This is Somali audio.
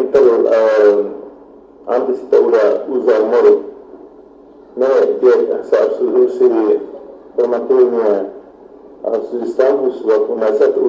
antes está ahora usa el moro, ne dia sa absolusi permatilnya substansi waktu nasat